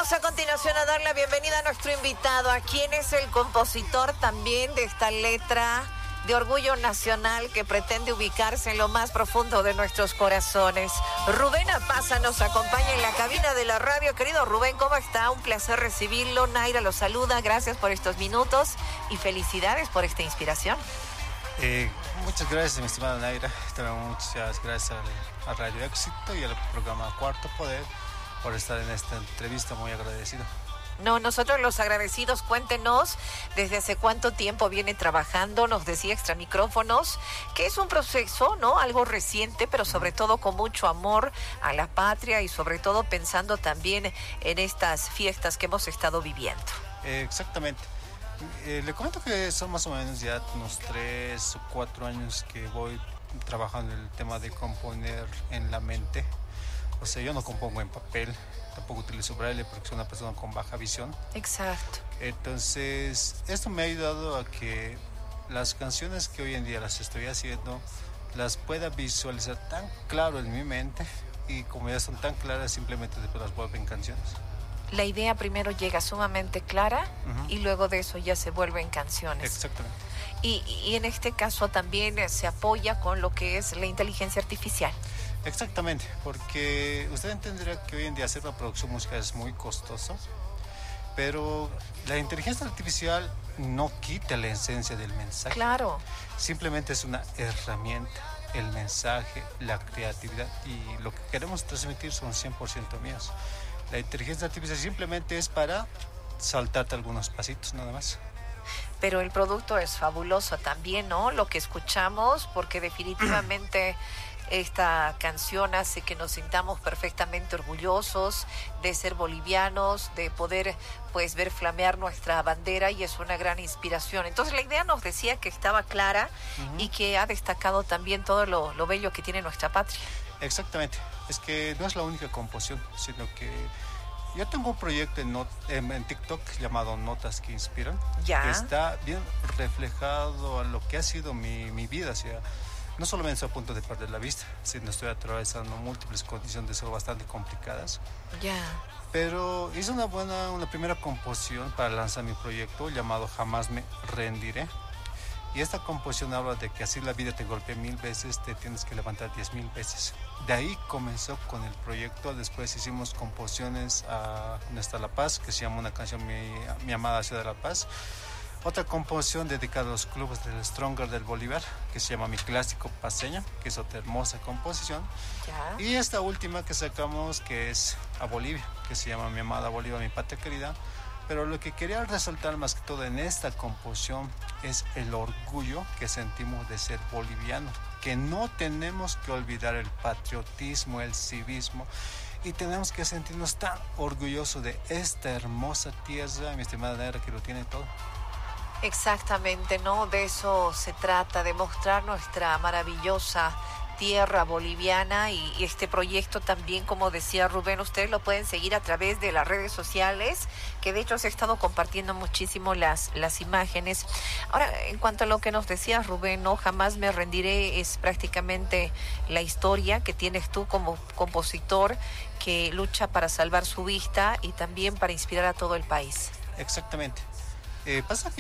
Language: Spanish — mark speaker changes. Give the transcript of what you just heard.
Speaker 1: Vamos a continuación a dar la bienvenida a nuestro invitado, a quien es el compositor también de esta letra de orgullo nacional que pretende ubicarse en lo más profundo de nuestros corazones. Rubén Apaza nos acompaña en la cabina de la radio. Querido Rubén, ¿cómo está? Un placer recibirlo. Naira lo saluda. Gracias por estos minutos y felicidades por esta inspiración.
Speaker 2: Muchas gracias, mi estimada Naira. También muchas gracias a Radio Éxito y al programa Cuarto Poder por estar en esta entrevista. Muy agradecido.
Speaker 1: No, nosotros los agradecidos. Cuéntenos desde hace cuánto tiempo viene trabajando. Nos decía extra micrófonos que es un proceso, ¿no? Algo reciente, pero sobre todo con mucho amor a la patria y sobre todo pensando también en estas fiestas que hemos estado viviendo.
Speaker 2: Exactamente. Le comento que son más o menos ya unos 3 o 4 años que voy trabajando en el tema de componer en la mente. O sea, yo no compongo en papel, tampoco utilizo braille porque soy una persona con baja visión.
Speaker 1: Exacto.
Speaker 2: Entonces, esto me ha ayudado a que las canciones que hoy en día las estoy haciendo las pueda visualizar tan claro en mi mente, y como ya son tan claras, simplemente después las vuelvo en canciones.
Speaker 1: La idea primero llega sumamente clara y luego de eso ya se vuelve en canciones.
Speaker 2: Exactamente.
Speaker 1: Y en este caso también se apoya con lo que es la inteligencia artificial.
Speaker 2: Exactamente, porque usted entenderá que hoy en día hacer una producción musical es muy costoso, pero la inteligencia artificial no quita la esencia del mensaje.
Speaker 1: Claro.
Speaker 2: Simplemente es una herramienta. El mensaje, la creatividad y lo que queremos transmitir son 100% míos. La inteligencia artificial simplemente es para saltarte algunos pasitos, nada más.
Speaker 1: Pero el producto es fabuloso también, ¿no? Lo que escuchamos, porque definitivamente esta canción hace que nos sintamos perfectamente orgullosos de ser bolivianos, de poder pues ver flamear nuestra bandera, y es una gran inspiración. Entonces la idea nos decía que estaba clara y que ha destacado también todo lo bello que tiene nuestra patria.
Speaker 2: Exactamente, es que no es la única composición, sino que yo tengo un proyecto en TikTok llamado Notas que Inspiran,
Speaker 1: ¿Ya?
Speaker 2: Que está bien reflejado a lo que ha sido mi vida. O sea, no solamente estoy a punto de perder la vista, sino estoy atravesando múltiples condiciones de salud bastante complicadas.
Speaker 1: Ya.
Speaker 2: Pero hice una primera composición para lanzar mi proyecto llamado Jamás me rendiré. Y esta composición habla de que así la vida te golpea 1000 veces, te tienes que levantar 10,000 veces. De ahí comenzó con el proyecto. Después hicimos composiciones a donde está La Paz, que se llama una canción, mi amada ciudad de La Paz. Otra composición dedicada a los clubes del Stronger del Bolívar, que se llama Mi Clásico Paseño, que es otra hermosa composición.
Speaker 1: Ya.
Speaker 2: Y esta última que sacamos, que es a Bolivia, que se llama Mi amada Bolivia, mi patria querida. Pero lo que quería resaltar más que todo en esta composición es el orgullo que sentimos de ser boliviano, que no tenemos que olvidar el patriotismo, el civismo, y tenemos que sentirnos tan orgullosos de esta hermosa tierra, mi estimada Naira, que lo tiene todo.
Speaker 1: Exactamente, ¿no? De eso se trata, de mostrar nuestra maravillosa tierra boliviana, y este proyecto también, como decía Rubén, ustedes lo pueden seguir a través de las redes sociales, que de hecho se ha estado compartiendo muchísimo las imágenes. Ahora, en cuanto a lo que nos decía Rubén, ¿no? Jamás me rendiré es prácticamente la historia que tienes tú como compositor que lucha para salvar su vista y también para inspirar a todo el país.
Speaker 2: Exactamente. Pasa que